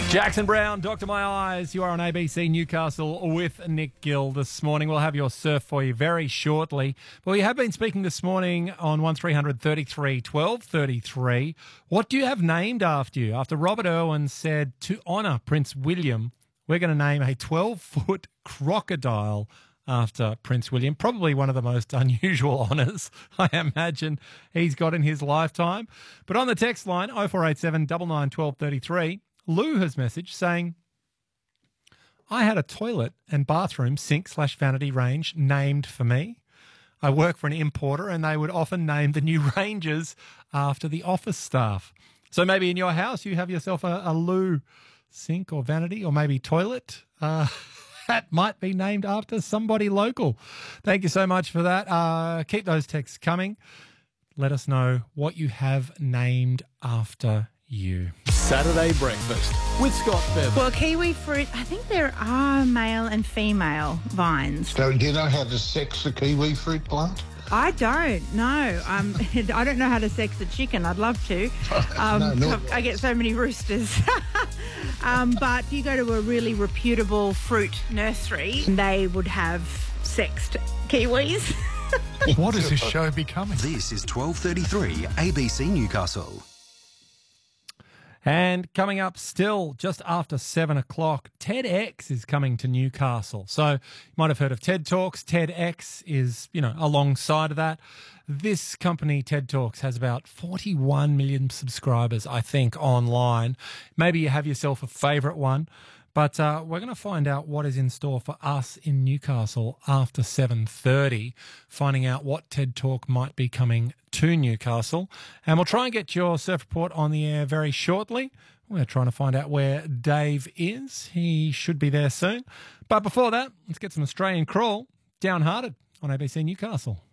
Jackson Brown, Dr. My Eyes. You are on ABC Newcastle with Nick Gill this morning. We'll have your surf for you very shortly. Well, you have been speaking this morning on 1300 33 12 33. What do you have named after you? After Robert Irwin said, to honour Prince William, we're going to name a 12-foot crocodile after Prince William. Probably one of the most unusual honours I imagine he's got in his lifetime. But on the text line, 0487 99 12 33, Lou has messaged saying, I had a toilet and bathroom sink/vanity range named for me. I work for an importer and they would often name the new ranges after the office staff. So maybe in your house you have yourself a Lou sink or vanity or maybe toilet. That might be named after somebody local. Thank you so much for that. Keep those texts coming. Let us know what you have named after you. Saturday breakfast with Scott Bevan. Well, kiwi fruit, I think there are male and female vines. So do you know how to sex a kiwi fruit plant? I don't know. I don't know how to sex a chicken. I'd love to. No. I get so many roosters. But you go to a really reputable fruit nursery, they would have sexed kiwis. What is this show becoming? This is 12:33 ABC Newcastle. And coming up still just after 7 o'clock, TEDx is coming to Newcastle. So you might have heard of TED Talks. TEDx is, alongside of that. This company, TED Talks, has about 41 million subscribers, I think, online. Maybe you have yourself a favourite one. But we're going to find out what is in store for us in Newcastle after 7:30, finding out what TED Talk might be coming to Newcastle. And we'll try and get your surf report on the air very shortly. We're trying to find out where Dave is. He should be there soon. But before that, let's get some Australian crawl, Downhearted on ABC Newcastle.